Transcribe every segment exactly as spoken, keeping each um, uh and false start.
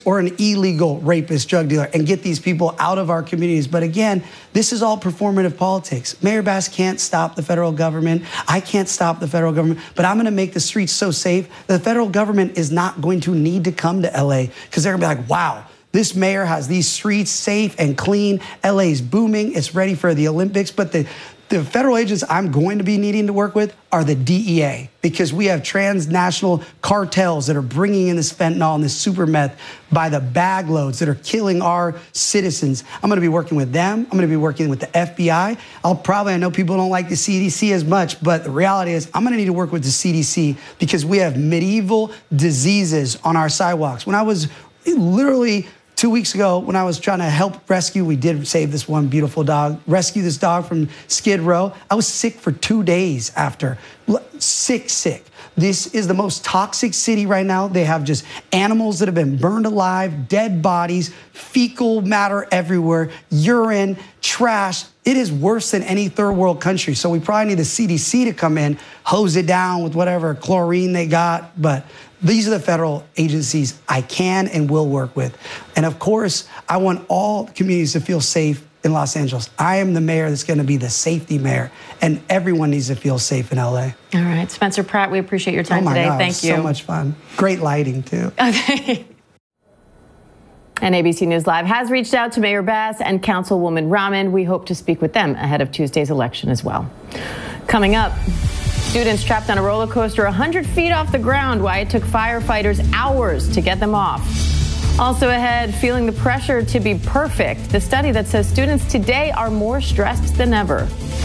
or an illegal rapist, drug dealer, and get these people out of our communities. But again, this is all performative politics. Mayor Bass can't stop the federal government. I can't stop the federal government, but I'm gonna make the streets so safe that the federal government is not going to need to come to L A because they're gonna be like, wow, this mayor has these streets safe and clean. L A's booming, it's ready for the Olympics, but the The federal agents I'm going to be needing to work with are the D E A because we have transnational cartels that are bringing in this fentanyl and this super meth by the bag loads that are killing our citizens. I'm going to be working with them. I'm going to be working with the F B I. I'll probably, I know people don't like the C D C as much, but the reality is I'm going to need to work with the C D C because we have medieval diseases on our sidewalks. When I was literally Two weeks ago, when I was trying to help rescue, we did save this one beautiful dog, rescue this dog from Skid Row. I was sick for two days after. Sick, sick. This is the most toxic city right now. They have just animals that have been burned alive, dead bodies, fecal matter everywhere, urine, trash. It is worse than any third world country. So we probably need the C D C to come in, hose it down with whatever chlorine they got. But these are the federal agencies I can and will work with. And of course, I want all communities to feel safe in Los Angeles. I am the mayor that's gonna be the safety mayor, and everyone needs to feel safe in L A. All right, Spencer Pratt, we appreciate your time oh my today. God, Thank you. So much fun. Great lighting, too. Okay. And A B C News Live has reached out to Mayor Bass and Councilwoman Rahman. We hope to speak with them ahead of Tuesday's election as well. Coming up, students trapped on a roller coaster one hundred feet off the ground, why it took firefighters hours to get them off. Also ahead, feeling the pressure to be perfect. The study that says students today are more stressed than ever.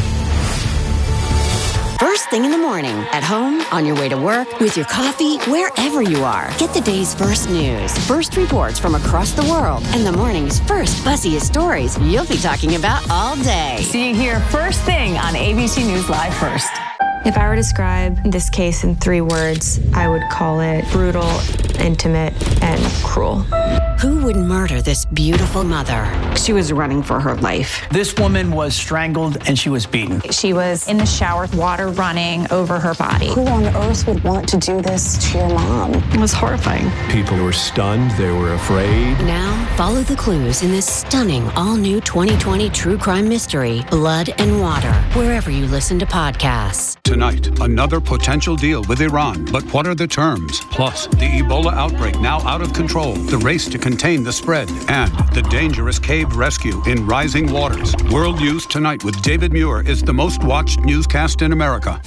First thing in the morning, at home, on your way to work, with your coffee, wherever you are. Get the day's first news, first reports from across the world, and the morning's first buzziest stories you'll be talking about all day. See you here first thing on A B C News Live First. If I were to describe this case in three words, I would call it brutal, intimate, and cruel. Who would murder this beautiful mother? She was running for her life. This woman was strangled and she was beaten. She was in the shower, water running over her body. Who on earth would want to do this to your mom? It was horrifying. People were stunned. They were afraid. Now, follow the clues in this stunning all-new twenty twenty true crime mystery, Blood and Water, wherever you listen to podcasts. Tonight, another potential deal with Iran. But what are the terms? Plus, the Ebola outbreak now out of control, the race to contain the spread, and the dangerous cave rescue in rising waters. World News Tonight with David Muir is the most watched newscast in America.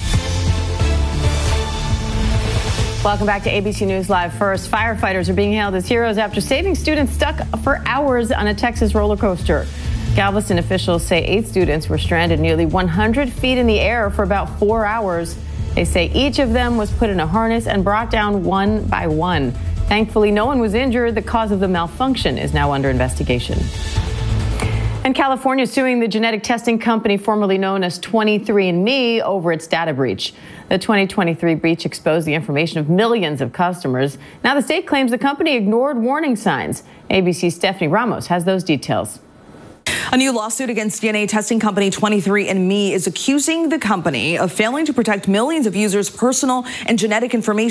Welcome back to A B C News Live First. Firefighters are being hailed as heroes after saving students stuck for hours on a Texas roller coaster. Galveston officials say eight students were stranded nearly one hundred feet in the air for about four hours. They say each of them was put in a harness and brought down one by one. Thankfully, no one was injured. The cause of the malfunction is now under investigation. And California is suing the genetic testing company formerly known as twenty-three and me over its data breach. The twenty twenty-three breach exposed the information of millions of customers. Now the state claims the company ignored warning signs. A B C's Stephanie Ramos has those details. A new lawsuit against D N A testing company twenty-three and me is accusing the company of failing to protect millions of users' personal and genetic information.